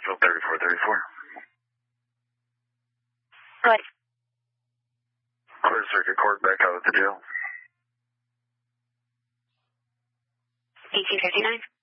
Nashville 3434. Go ahead. Clear circuit court back out of the jail. DC 59.